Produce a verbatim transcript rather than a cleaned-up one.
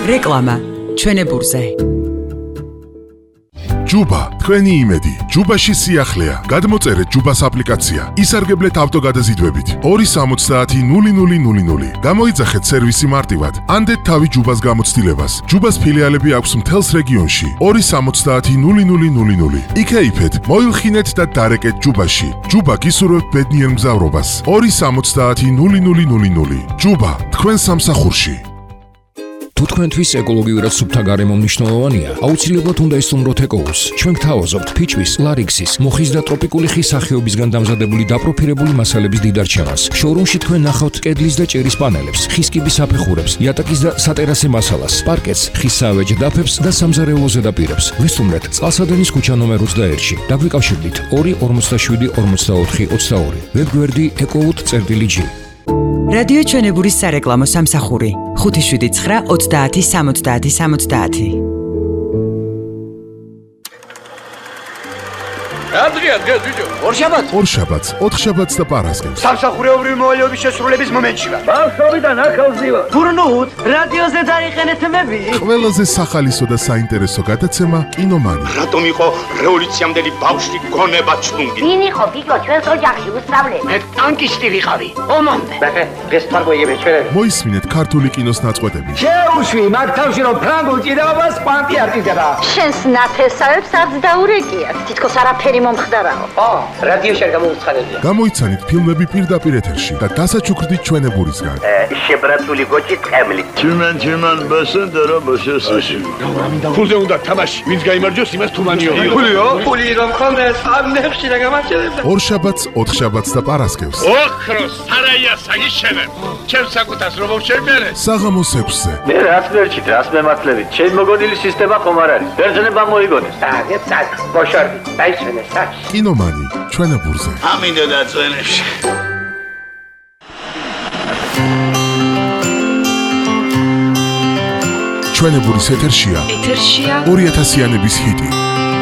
რეკლამა ჩვენებურზე. ჯუბა, თქვენი იმედი. ჯუბაში სიახლეა. გადმოწერეთ ჯუბას აპლიკაცია. ისარგებლეთ ავტოგადაზიდვებით. ორი სამოცდაათი ნული ნული ნული ნული. გამოიძახეთ სერვისი მარტივად. ანდეთ თავი ჯუბას გამოცდილებას. ჯუბას ფილიალები აქვს მთელს რეგიონში. ორი სამოცდაათი ნული ნული ნული ნული. იქეიფეთ, მოილხინეთ და დარეკეთ ჯუბაში. ჯუბა გისურვებთ ბედნიერ მგზავრობას. ორი სამოცდაათი ნული ნული ნული ნული. ჯუბა, თქვენ სამსახურში. თუ თქვენთვის ეკოლოგიურად სუფთა გარემო მნიშვნელოვანია, აუცილებლად უნდა ისწავლოთ ეკოუს. ჩვენ გთავაზობთ ფიჭვის, ლარიქსის, მოხის და ტროპიკული ხის სახეობისგან დამზადებული დაპროფილებული მასალების დიდარჩევას. შოურუმში თქვენ ნახავთ კედლის და ჭერის პანელებს, ხის კიბის აფეხურებს, იატაკის და სატერასე მასალას, პარკეტს, ხის საავეჯ დაფებს და სამზარეულო ზედაპირებს. ვესტუმრეთ წყალსადენის ქუჩა ნომერ ოცდაერთში. დაგვიკავშირდით ორი ორმოცდაშვიდი ორმოცდაოთხი ოცდაორი. ვებგვერდი ეკოუთ წერტილი ჯი. რადიო ჩვენებურის სარეკლამო სამსახური ხუთი შვიდი ცხრა ოცდაათი სამოცდაათი სამოცდაათი. Andrea, დღეს ბიჭო, ორ შაბათს. ორ შაბათს, ოთხ შაბათს და პარასკევს. სამსახურეობრივი მოვალეობის შესრულების მომენტში ვარ. ბავშვობიდან ახალზე ვარ. გურნუთ, რადიოზე დაიყენეთ მები. ყველაზე სახალისო და საინტერესო გადაცემა კინომანი. რატომ იყო რევოლუციამდელი ბავშვი გონება ჩუნგი? ვინ იყო გიგო ჩვენს ოჯახში უსწავლე? მე ტანკისტი ვიყავი. ომამდე. ბახე, დღეს თარგმნიები ჩვენები. მოისმინეთ ქართული კინოს ნაწყვეტები. შეუშვი მაგ თავში რომ ფრანგულ ჭიდაობას კვანტი არტიზება. შენს ნათესავებს არც დაურეკიათ. თითქოს არაფერი მომხდარაო. ო, რადიოში არ გამოუცხადებია. გამოიცანით ფილმები პირდაპირ ეთერში და დასაჩუქრდით ჩვენებურისგან. შებრაცული გოჭი ტყემლით. Tümen tümen basın dara basıyorsun. ფულზე უნდა თამაში. ვინც გაიმარჯვოს, იმას თუმანიო. ფულიო? ფული რომ ხონდეს, ამნებში და გამარჯვებდა. ორ შაბათს, ოთხ შაბათს და პარასკევს. ოქროს სარაია საგიშენებ. ჩემს საკუთას რომ შევმერე. საღამოს ექვსზე. Ne rast verçi, rast mematlevi. Çen mogonili sistema komarari. Berzene ban moigones. საგე цаг, ბოშორდი, დაიშვენე საჩ. კინომანი, ჩვენებურზე. Amin da წვენებში. ჩვენებურის ეთერშია. ეთერშია ორი ათასიანების ჰიტი.